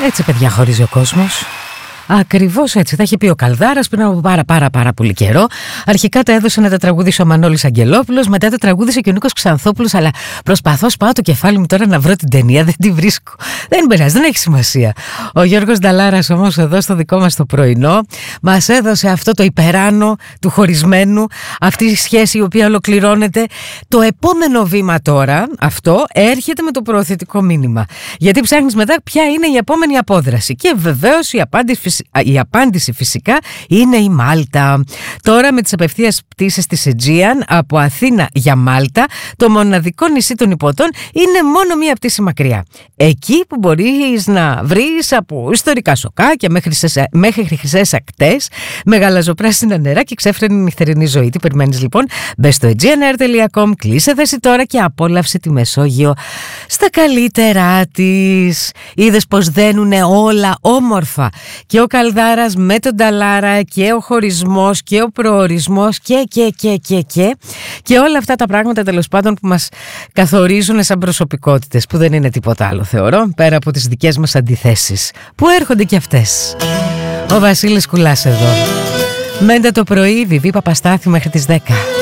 Έτσι, παιδιά, χωρίζει ο κόσμος. Ακριβώς έτσι. Τα είχε πει ο Καλδάρας πριν από πάρα πολύ καιρό. Αρχικά τα έδωσε να τα τραγουδήσει ο Μανώλης Αγγελόπουλος, μετά τα τραγούδισε και ο Νίκος Ξανθόπουλος. Αλλά προσπαθώ, σπάω το κεφάλι μου τώρα να βρω την ταινία, δεν τη βρίσκω. Δεν πειράζει, δεν έχει σημασία. Ο Γιώργος Νταλάρας όμως εδώ στο δικό μας το πρωινό μας έδωσε αυτό το υπεράνω του χωρισμένου, αυτή η σχέση η οποία ολοκληρώνεται. Το επόμενο βήμα τώρα, αυτό έρχεται με το προωθητικό μήνυμα. Γιατί ψάχνεις μετά ποια είναι η επόμενη απόδραση. Και βεβαίως η απάντηση φυσικά είναι η Μάλτα. Τώρα με τις απευθείας πτήσεις της Aegean από Αθήνα για Μάλτα, το μοναδικό νησί των Ιππωτών είναι μόνο μία πτήση μακριά. Εκεί που μπορείς να βρεις από ιστορικά σοκάκια μέχρι χρυσές ακτές, με γαλαζοπράσινα νερά και ξέφρενη νυχτερινή ζωή. Τι περιμένεις λοιπόν? Μπες στο aegeanair.com, κλείσε θέση τώρα και απόλαυσε τη Μεσόγειο στα καλύτερά της. Είδες πως δένουνε όλα όμορφα. Και ο Καλδάρας με τον Νταλάρα και ο χωρισμός και ο προορισμός και όλα αυτά τα πράγματα τέλος πάντων που μας καθορίζουν σαν προσωπικότητες, που δεν είναι τίποτα άλλο θεωρώ πέρα από τις δικές μας αντιθέσεις που έρχονται και αυτές. Ο Βασίλης Κουλάς εδώ. Μέντε το πρωί, Βιβί Παπαστάθη μέχρι τις 10.